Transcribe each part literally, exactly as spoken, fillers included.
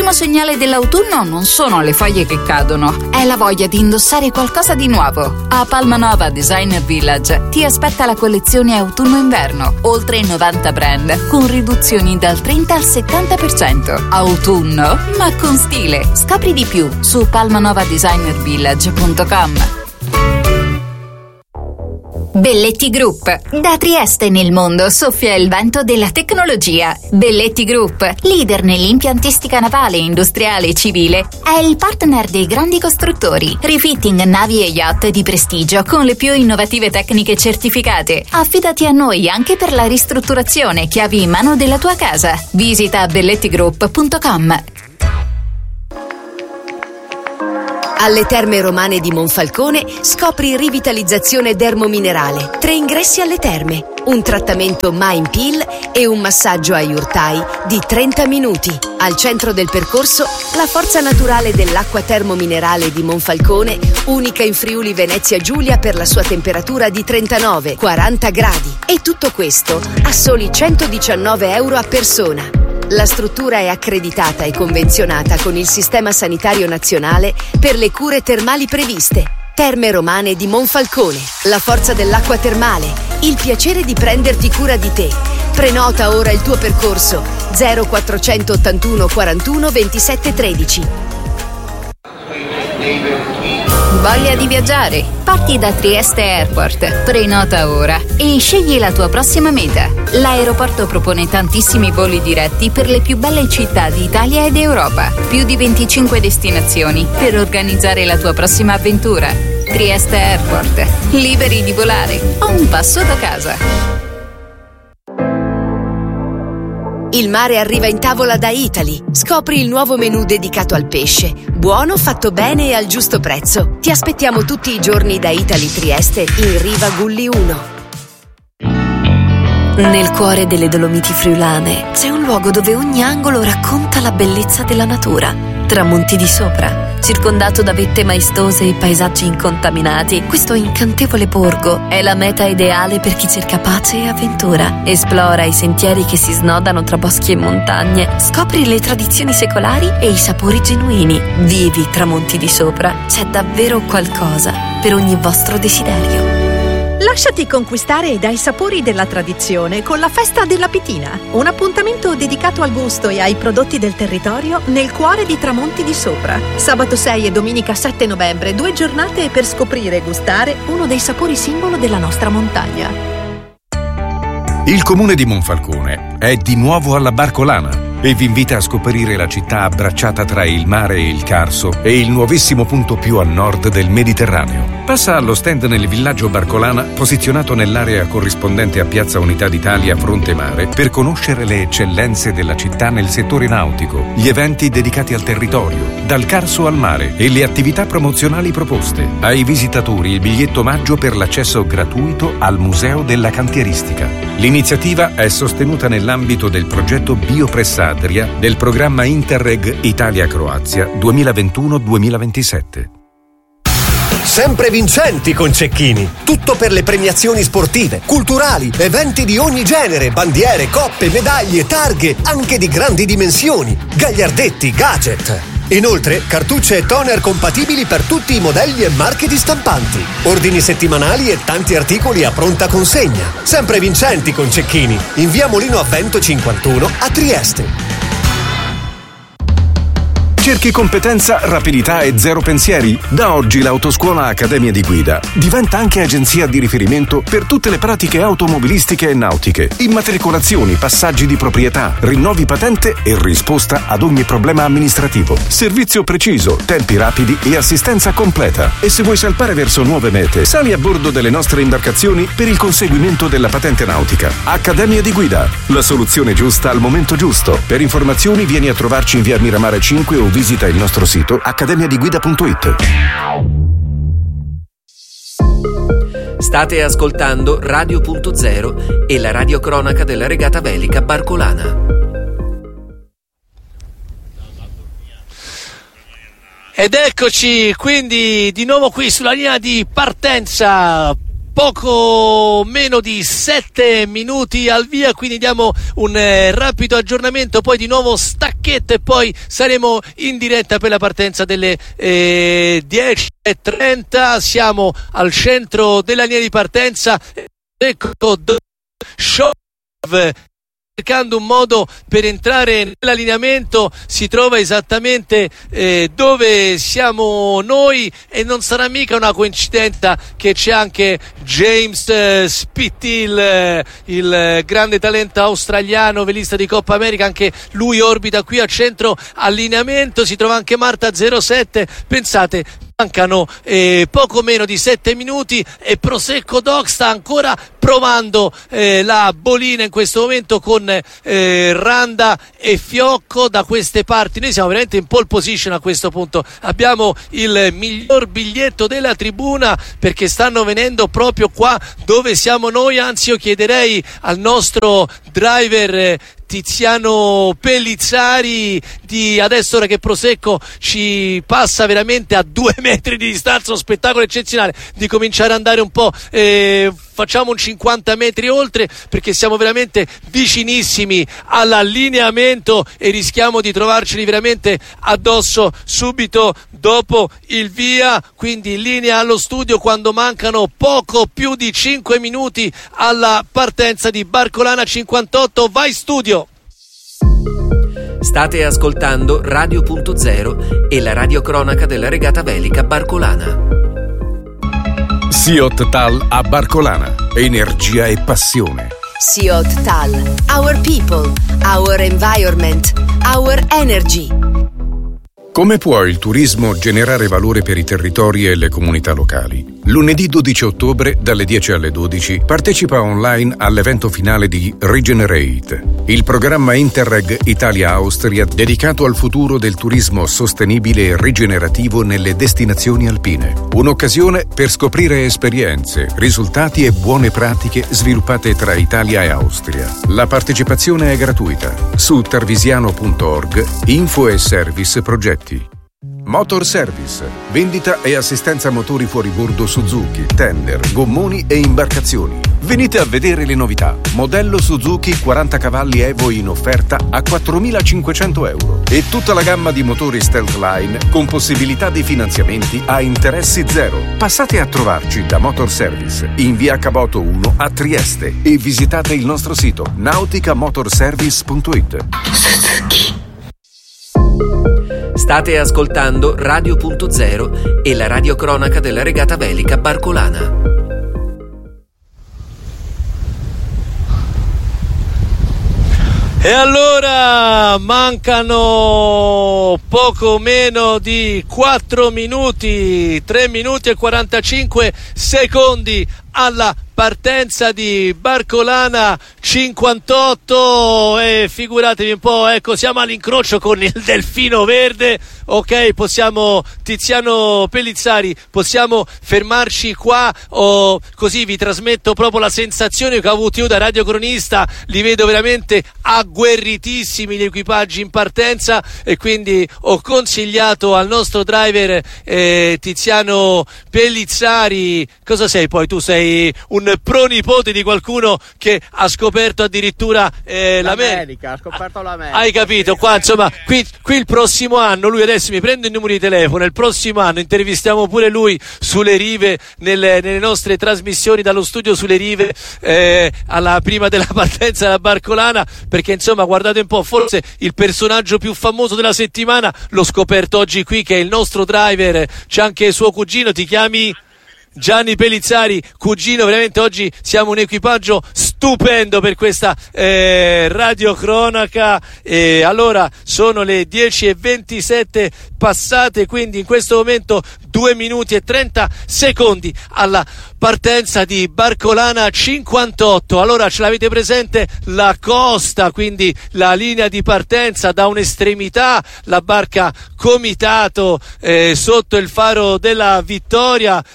primo segnale dell'autunno non sono le foglie che cadono, è la voglia di indossare qualcosa di nuovo. A Palmanova Designer Village ti aspetta la collezione autunno-inverno, oltre novanta brand, con riduzioni dal trenta al settanta per cento. Autunno, ma con stile. Scopri di più su palmanova designer village punto com. Belletti Group. Da Trieste nel mondo soffia il vento della tecnologia. Belletti Group, leader nell'impiantistica navale, industriale e civile, è il partner dei grandi costruttori. Refitting navi e yacht di prestigio con le più innovative tecniche certificate. Affidati a noi anche per la ristrutturazione, chiavi in mano della tua casa. Visita belletti group punto com. Alle Terme Romane di Monfalcone scopri rivitalizzazione dermominerale, tre ingressi alle terme, un trattamento Mind Peel e un massaggio a Yurtai di trenta minuti. Al centro del percorso la forza naturale dell'acqua termominerale di Monfalcone, unica in Friuli Venezia Giulia per la sua temperatura di trentanove quaranta gradi. E tutto questo a soli centodiciannove euro a persona. La struttura è accreditata e convenzionata con il Sistema Sanitario Nazionale per le cure termali previste. Terme Romane di Monfalcone, la forza dell'acqua termale, il piacere di prenderti cura di te. Prenota ora il tuo percorso zero quattrocentottantuno quarantuno ventisette tredici. Voglia di viaggiare? Parti da Trieste Airport, prenota ora e scegli la tua prossima meta. L'aeroporto propone tantissimi voli diretti per le più belle città d'Italia ed Europa. Più di venticinque destinazioni per organizzare la tua prossima avventura. Trieste Airport, liberi di volare a un passo da casa. Il mare arriva in tavola da Italy. Scopri il nuovo menù dedicato al pesce. Buono, fatto bene e al giusto prezzo. Ti aspettiamo tutti i giorni da Italy Trieste in Riva Gulli uno. Nel cuore delle Dolomiti friulane c'è un luogo dove ogni angolo racconta la bellezza della natura. Tramonti di Sopra, circondato da vette maestose e paesaggi incontaminati, questo incantevole borgo è la meta ideale per chi cerca pace e avventura. Esplora i sentieri che si snodano tra boschi e montagne, scopri le tradizioni secolari e i sapori genuini. Vivi Tramonti di Sopra, c'è davvero qualcosa per ogni vostro desiderio. Lasciati conquistare dai sapori della tradizione con la Festa della Pitina, un appuntamento dedicato al gusto e ai prodotti del territorio nel cuore di Tramonti di Sopra. Sabato sei e domenica sette novembre, due giornate per scoprire e gustare uno dei sapori simbolo della nostra montagna. Il comune di Monfalcone è di nuovo alla Barcolana e vi invita a scoprire la città abbracciata tra il mare e il Carso e il nuovissimo punto più a nord del Mediterraneo. Passa allo stand nel villaggio Barcolana, posizionato nell'area corrispondente a Piazza Unità d'Italia Fronte Mare, per conoscere le eccellenze della città nel settore nautico, gli eventi dedicati al territorio, dal Carso al mare e le attività promozionali proposte. Ai visitatori il biglietto omaggio per l'accesso gratuito al Museo della Cantieristica. L'iniziativa è sostenuta nell'ambito del progetto Biopressa Adria del programma Interreg Italia-Croazia duemilaventuno duemilaventisette. Sempre vincenti con Cecchini. Tutto per le premiazioni sportive, culturali, eventi di ogni genere, bandiere, coppe, medaglie, targhe, anche di grandi dimensioni, gagliardetti, gadget. Inoltre, cartucce e toner compatibili per tutti i modelli e marche di stampanti. Ordini settimanali e tanti articoli a pronta consegna. Sempre vincenti con Cecchini. In via Molino a Vento cinquantuno a Trieste. Cerchi competenza, rapidità e zero pensieri? Da oggi l'Autoscuola Accademia di Guida diventa anche agenzia di riferimento per tutte le pratiche automobilistiche e nautiche, immatricolazioni, passaggi di proprietà, rinnovi patente e risposta ad ogni problema amministrativo. Servizio preciso, tempi rapidi e assistenza completa. E se vuoi salpare verso nuove mete, sali a bordo delle nostre imbarcazioni per il conseguimento della patente nautica. Accademia di Guida, la soluzione giusta al momento giusto. Per informazioni vieni a trovarci in via Miramare cinque o visita il nostro sito accademia di guida punto it. State ascoltando Radio Punto Zero e la radiocronaca della regata velica Barcolana. Ed eccoci quindi di nuovo qui sulla linea di partenza poco meno di sette minuti al via, quindi diamo un eh, rapido aggiornamento, poi di nuovo stacchetto e poi saremo in diretta per la partenza delle eh, dieci e trenta. Siamo al centro della linea di partenza, ecco show, cercando un modo per entrare nell'allineamento. Si trova esattamente eh, dove siamo noi e non sarà mica una coincidenza che c'è anche James eh, Spithill, eh, il eh, grande talento australiano, velista di Coppa America, anche lui orbita qui a centro allineamento. Si trova anche Marta zero sette, pensate, mancano eh, poco meno di sette minuti e Prosecco Doc sta ancora provando eh, la bolina in questo momento con eh, Randa e Fiocco da queste parti. Noi siamo veramente in pole position a questo punto, abbiamo il miglior biglietto della tribuna perché stanno venendo proprio qua dove siamo noi. Anzi, io chiederei al nostro driver eh, Tiziano Pellizzari di adesso, ora che Prosecco ci passa veramente a due metri di distanza, uno spettacolo eccezionale, di cominciare ad andare un po', eh, facciamo un cinquanta metri oltre perché siamo veramente vicinissimi all'allineamento e rischiamo di trovarceli veramente addosso subito dopo il via. Quindi in linea allo studio quando mancano poco più di cinque minuti alla partenza di Barcolana cinquantotto. Vai studio! State ascoltando Radio Punto Zero e la radiocronaca della regata velica Barcolana. Siot Tal a Barcolana. Energia e passione. Siot Tal. Our people, our environment, our energy. Come può il turismo generare valore per i territori e le comunità locali? Lunedì dodici ottobre, dalle dieci alle dodici, partecipa online all'evento finale di Regenerate, il programma Interreg Italia-Austria dedicato al futuro del turismo sostenibile e rigenerativo nelle destinazioni alpine. Un'occasione per scoprire esperienze, risultati e buone pratiche sviluppate tra Italia e Austria. La partecipazione è gratuita. Su tarvisiano punto org, info e service progetti. Motor Service, vendita e assistenza motori fuoribordo Suzuki, tender, gommoni e imbarcazioni. Venite a vedere le novità. Modello Suzuki quaranta cavalli Evo in offerta a quattromilacinquecento euro e tutta la gamma di motori Stealth Line con possibilità di finanziamenti a interessi zero. Passate a trovarci da Motor Service in via Caboto uno a Trieste e visitate il nostro sito nautica motorservice punto it. State ascoltando Radio Punto Zero e la radiocronaca della regata velica Barcolana. E allora mancano poco meno di quattro minuti, tre minuti e quarantacinque secondi alla partenza di Barcolana cinquantotto e figuratevi un po', ecco, siamo all'incrocio con il Delfino Verde. Ok, possiamo, Tiziano Pellizzari, possiamo fermarci qua o così vi trasmetto proprio la sensazione che ho avuto io da radiocronista. Li vedo veramente agguerritissimi gli equipaggi in partenza e quindi ho consigliato al nostro driver eh, Tiziano Pellizzari. Cosa sei poi? Tu sei un pronipote di qualcuno che ha scoperto addirittura eh, l'America. Ha scoperto l'America. Hai capito? Qua insomma, qui, qui il prossimo anno lui adesso mi prende il numero di telefono, il prossimo anno intervistiamo pure lui sulle rive, nelle, nelle nostre trasmissioni dallo studio sulle rive eh, alla prima della partenza della Barcolana, perché insomma guardate un po', forse il personaggio più famoso della settimana l'ho scoperto oggi qui, che è il nostro driver. C'è anche suo cugino, ti chiami Gianni Pellizzari, cugino. Veramente oggi siamo un equipaggio stupendo per questa eh, radiocronaca. E allora sono le dieci e ventisette passate, quindi in questo momento due minuti e trenta secondi alla partenza di Barcolana cinquantotto. Allora ce l'avete presente la costa, quindi la linea di partenza da un'estremità, la barca Comitato eh, sotto il faro della Vittoria e poi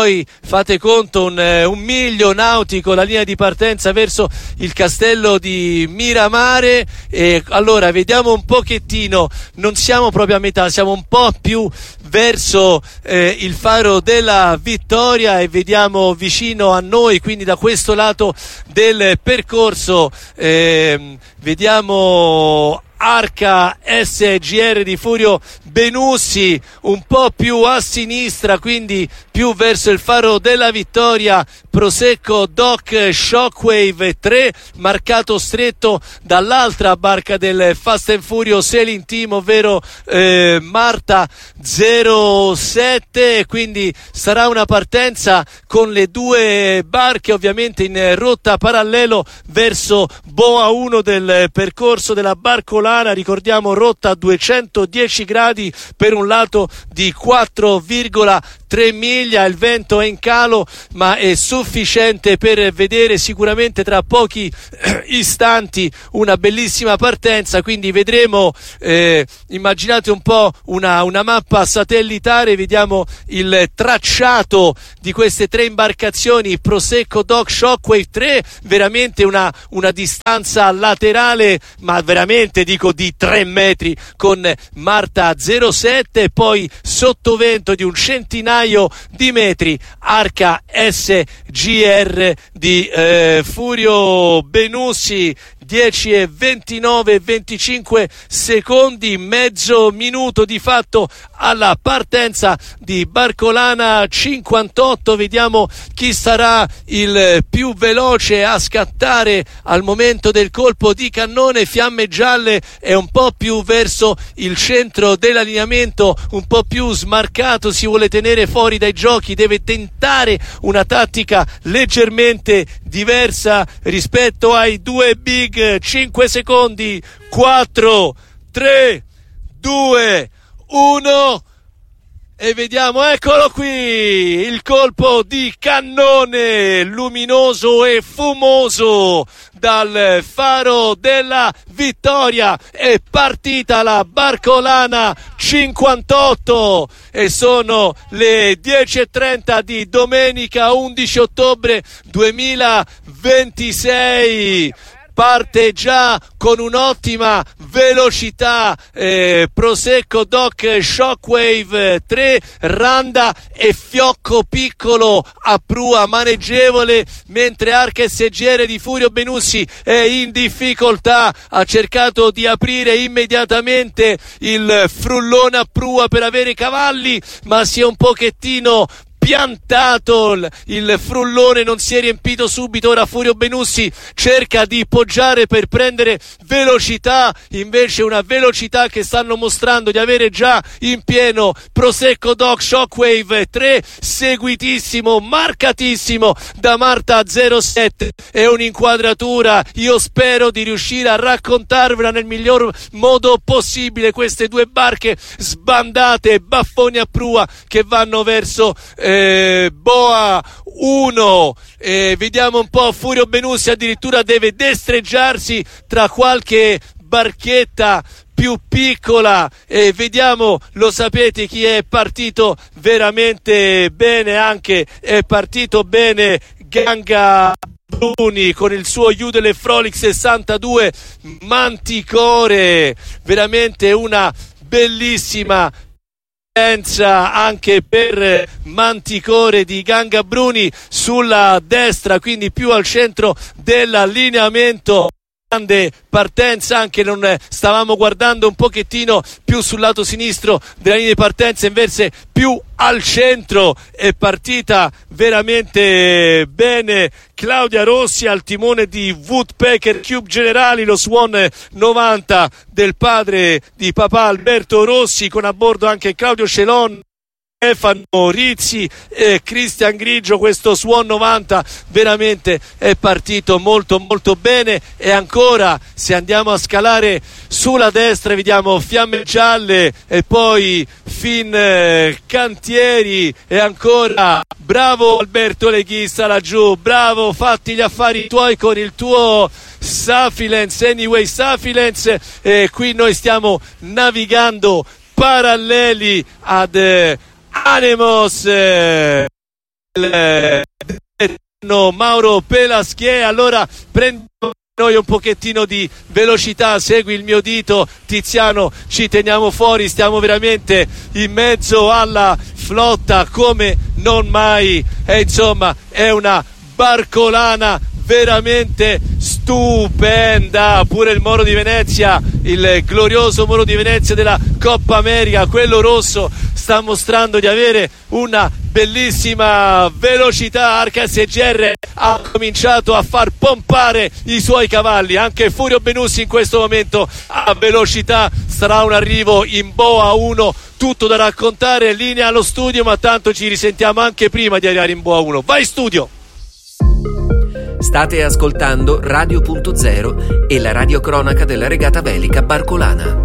poi fate conto un, un miglio nautico, la linea di partenza verso il castello di Miramare. E allora vediamo un pochettino, non siamo proprio a metà, siamo un po' più verso eh, il faro della Vittoria e vediamo vicino a noi, quindi da questo lato del percorso eh, vediamo Arca S G R di Furio Benussi un po' più a sinistra, quindi più verso il faro della Vittoria. Prosecco Doc Shockwave tre marcato stretto dall'altra barca del Fast and Furious Sailing Team, ovvero eh, Marta zero sette, quindi sarà una partenza con le due barche ovviamente in rotta parallelo verso Boa uno del percorso della Barcolana. Ricordiamo rotta a duecentodieci gradi per un lato di quattro virgola tre miglia, il vento è in calo ma è sufficiente per vedere sicuramente tra pochi eh, istanti una bellissima partenza, quindi vedremo, eh, immaginate un po' una, una mappa satellitare, vediamo il tracciato di queste tre imbarcazioni, Prosecco Doc Shockwave tre, veramente una, una distanza laterale ma veramente dico di tre metri con Marta zero sette, poi sottovento di un centinaio di metri Arca S G R di eh, Furio Benussi. dieci e ventinove venticinque secondi, mezzo minuto di fatto alla partenza di Barcolana cinquantotto. Vediamo chi sarà il più veloce a scattare al momento del colpo di cannone. Fiamme Gialle è un po' più verso il centro dell'allineamento, un po' più smarcato, si vuole tenere fuori dai giochi, deve tentare una tattica leggermente diversa rispetto ai due big. Cinque secondi, quattro, tre, due, uno e vediamo, eccolo qui, il colpo di cannone luminoso e fumoso dal faro della Vittoria. È partita la Barcolana cinquantotto e sono le dieci e trenta di domenica undici ottobre duemilaventisei. Parte già con un'ottima velocità eh, Prosecco Doc Shockwave tre, randa e fiocco piccolo a prua maneggevole, mentre Arca S G R di Furio Benussi è in difficoltà, ha cercato di aprire immediatamente il frullone a prua per avere cavalli ma si è un pochettino piantato, il frullone non si è riempito subito. Ora Furio Benussi cerca di poggiare per prendere velocità, invece una velocità che stanno mostrando di avere già in pieno Prosecco Doc Shockwave tre, seguitissimo, marcatissimo da Marta zero sette. È un'inquadratura, io spero di riuscire a raccontarvela nel miglior modo possibile, queste due barche sbandate, baffoni a prua che vanno verso eh, Eh, Boa uno. Eh, vediamo un po', Furio Benussi addirittura deve destreggiarsi tra qualche barchetta più piccola e vediamo, lo sapete chi è partito veramente bene, anche è partito bene Ganga Bruni con il suo Udele Frolic sessantadue Manticore, veramente una bellissima anche per Manticore di Ganga Bruni sulla destra, quindi più al centro dell'allineamento. Grande partenza, anche non stavamo guardando un pochettino più sul lato sinistro della linea di partenza, invece più al centro. È partita veramente bene Claudia Rossi al timone di Woodpecker Cube Generali, lo Swan novanta del padre di papà Alberto Rossi, con a bordo anche Claudio Celon, Stefano Rizzi e Cristian Grigio. Questo Swan novanta veramente è partito molto molto bene. E ancora, se andiamo a scalare sulla destra, vediamo Fiamme Gialle e poi Fin Cantieri, e ancora bravo Alberto Leghista laggiù, bravo, fatti gli affari tuoi con il tuo Safilens, Anyway Safilens. E qui noi stiamo navigando paralleli ad Anemos. del no, Mauro Pelaschier. Allora prendo noi un pochettino di velocità, segui il mio dito Tiziano, ci teniamo fuori, stiamo veramente in mezzo alla flotta come non mai, e insomma è una barcolana veramente stupenda. Pure il Moro di Venezia, il glorioso Moro di Venezia della Coppa America, quello rosso, sta mostrando di avere una bellissima velocità. Arcas E G R ha cominciato a far pompare i suoi cavalli, anche Furio Benussi in questo momento a velocità. Sarà un arrivo in boa uno, tutto da raccontare, linea allo studio, ma tanto ci risentiamo anche prima di arrivare in boa uno. Vai studio! State ascoltando Radio Punto Zero e la radiocronaca della regata velica barcolana.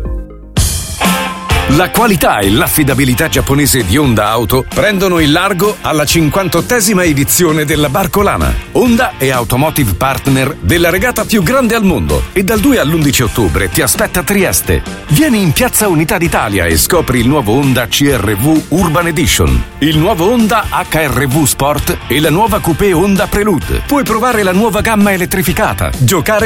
La qualità e l'affidabilità giapponese di Honda Auto prendono il largo alla cinquantottesima edizione della Barcolana. Honda è Automotive Partner della regata più grande al mondo e dal due all'undici ottobre ti aspetta a Trieste. Vieni in Piazza Unità d'Italia e scopri il nuovo Honda C R V Urban Edition, il nuovo Honda H R V Sport e la nuova Coupé Honda Prelude. Puoi provare la nuova gamma elettrificata, giocare